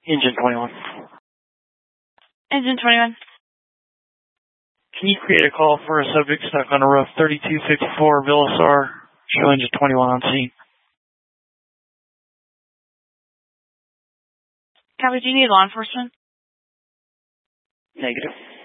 Engine 21. Engine 21. Can you create a call for a subject stuck on a roof 3254 Villasar? Show engine 21 on scene. Copy, do you need law enforcement? Negative.